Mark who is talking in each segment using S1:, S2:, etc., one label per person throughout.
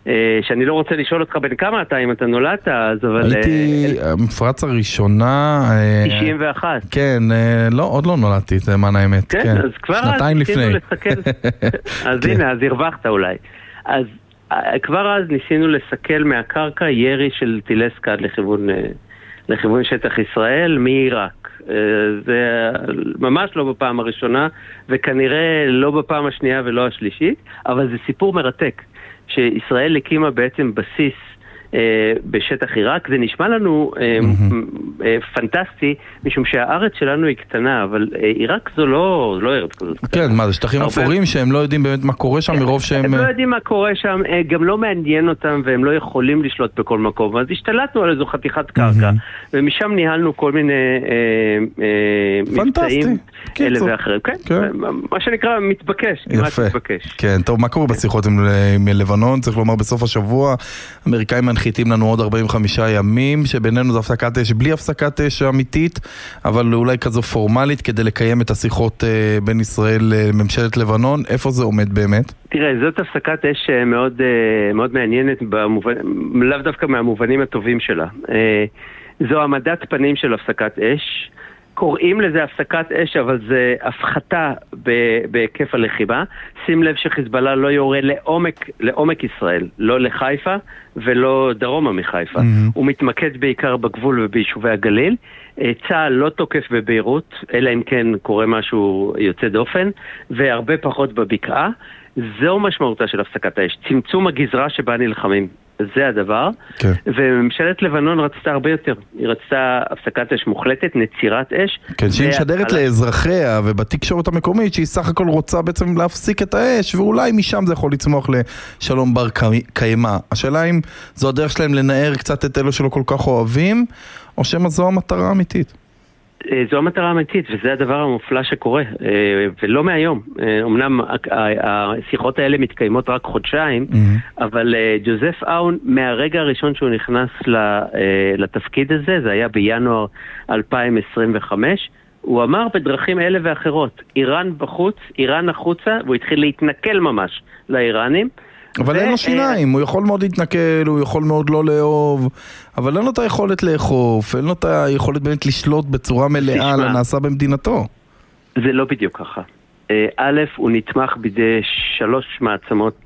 S1: שאני לא רוצה לשאול אותך בין כמה אתה, אם אתה נולדת אז, אבל...
S2: הייתי המפרץ הראשונה...
S1: 91.
S2: כן, לא, עוד לא נולדתי, זה מה האמת.
S1: כן, אז כבר אז ניסינו לסכל... אז הנה, אז הרווחת אולי. אז כבר אז ניסינו לסכל מהקרקע ירי של טילי סקאד לכיוון שטח ישראל מעיראק. זה ממש לא בפעם הראשונה, וכנראה לא בפעם השנייה ולא השלישית, אבל זה סיפור מרתק. שישראל הקימה בעצם בסיס בשטח עיראק. זה נשמע לנו פנטסטי, משום שהארץ שלנו היא קטנה, אבל עיראק זו לא ארץ כזאת.
S2: כן, מה זה שטחים אפורים שהם לא יודעים באמת מה קורה שם מרוב שהם...
S1: הם לא יודעים מה קורה שם, גם לא מעניין אותם והם לא יכולים לשלוט בכל מקום, אז השתלטנו על איזו חתיכת קרקע, ומשם ניהלנו כל מיני מבצעים אלה ואחרים. כן, מה שנקרא מתבקש.
S2: יפה. כן, טוב, מה קורה בשיחות עם לבנון? צריך לומר בסוף השבוע, אמריקאים מנחיתים לנו עוד 45 ימים, שבינינו זה הפסקת אש, בלי הפסקת אש אמיתית, אבל אולי כזו פורמלית, כדי לקיים את השיחות בין ישראל לממשלת לבנון. איפה זה עומד באמת?
S1: תראה, זאת הפסקת אש מאוד, מאוד מעניינת, לאו דווקא מהמובנים הטובים שלה. זו העמדת פנים של הפסקת אש. קוראים לזה הפסקת אש, אבל זה הפחתה בהיקף הלחימה. שים לב שחיזבאללה לא יורה לעומק ישראל, לא לחיפה ולא דרומה מחיפה. הוא מתמקד בעיקר בגבול וביישובי הגליל. צה"ל לא תוקף בביירות, אלא אם כן קורה משהו יוצא דופן, והרבה פחות בבקעה. זו משמעותה של הפסקת האש, צמצום הגזרה שבה נלחמים. זה הדבר, וממשלת לבנון רצתה הרבה יותר. היא רצתה הפסקת אש מוחלטת, נצירת אש.
S2: כן, שהיא משדרת לאזרחיה ובתקשורת המקומית, שהיא סך הכל רוצה בעצם להפסיק את האש, ואולי משם זה יכול לצמוח לשלום בר קיימא. השאלה אם זו הדרך שלהם לנער קצת את אלו שלא כל כך אוהבים, או שמה זו המטרה האמיתית?
S1: זו המטרה האמיתית, וזה הדבר המופלא שקורה, ולא מהיום. אמנם השיחות האלה מתקיימות רק חודשיים, אבל ג'וזף אאון, מהרגע הראשון שהוא נכנס לתפקיד הזה, זה היה בינואר 2025, הוא אמר בדרכים אלה ואחרות, איראן בחוץ, איראן החוצה, והוא התחיל להתנכל ממש לאיראנים,
S2: אבל אין לו שיניים, הוא יכול מאוד להתנכל, הוא יכול מאוד לא לאהוב, אבל אין לו את היכולת לאכוף, אין לו את היכולת באמת לשלוט בצורה מלאה לנעשה במדינתו.
S1: זה לא בדיוק ככה. א', הוא נתמך בידי 3 מעצמות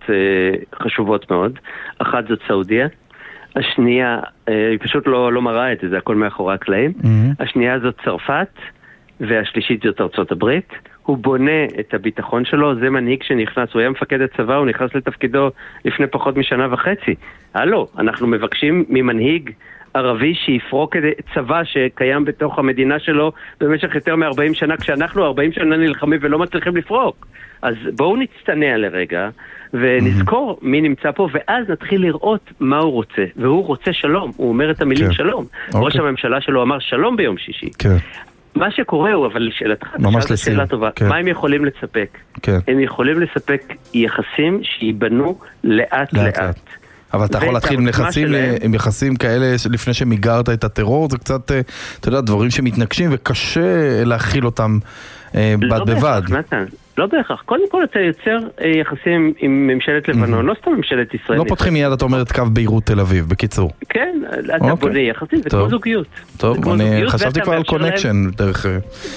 S1: חשובות מאוד. אחת זאת סעודיה, השנייה, היא פשוט לא מראה את זה, זה הכל מאחורי הקלעים. השנייה זאת צרפת, והשלישית זאת ארצות הברית. הוא בונה את הביטחון שלו, זה מנהיג שנכנס, הוא היה מפקד הצבא, הוא נכנס לתפקידו לפני פחות משנה וחצי. הלו, אנחנו מבקשים ממנהיג ערבי שיפרוק צבא שקיים בתוך המדינה שלו במשך יותר מ-40 שנה, כשאנחנו 40 שנה נלחמים ולא מצליחים לפרוק. אז בואו נצטנע לרגע, ונזכור מי נמצא פה, ואז נתחיל לראות מה הוא רוצה. והוא רוצה שלום, הוא אומר את המילים שלום. ראש הממשלה שלו אמר שלום ביום שישי. כן. מה שקורה הוא, אבל לשאלתך, שאלה טובה, מה הם יכולים לספק? הם יכולים לספק יחסים שיבנו לאט לאט.
S2: אבל אתה יכול להתחיל עם יחסים כאלה לפני שמיגרת את הטרור, זה קצת, אתה יודע, דברים שמתנגשים וקשה להכיל אותם בד בבד.
S1: לא בהכרח. קודם כל אתה יוצר יחסים עם ממשלת לבנון, לא סתם ממשלת ישראל.
S2: לא פותחים מיד, אתה אומר את קו ביירות תל אביב, בקיצור.
S1: כן, אתה בונה יחסים, זה כמו זוגיות.
S2: טוב, אני חשבתי כבר על קונקשן דרך...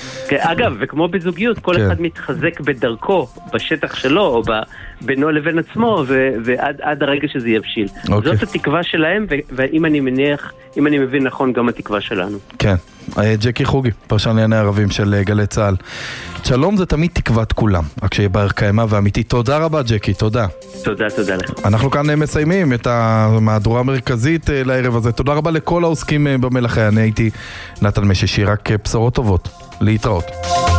S1: אגב, וכמו בזוגיות, כל אחד מתחזק בדרכו, בשטח שלו, או בינו לבין עצמו, ועד הרגע שזה יבשיל. זאת התקווה שלהם, ואם אני מניח, אם אני מבין נכון, גם התקווה שלנו.
S2: כן. ג'קי חוגי, פרשן לענייני ערבים של גלי צה"ל. שלום זה תמיד תקוות כולם, רק שיהיה בר קיימא ואמיתי. תודה רבה ג'קי, תודה.
S1: תודה לך.
S2: אנחנו כאן מסיימים את המהדורה המרכזית לערב הזה. תודה רבה לכל העוסקים במלאכה. אני הייתי נתן מששי, רק בשורות טובות. להתראות.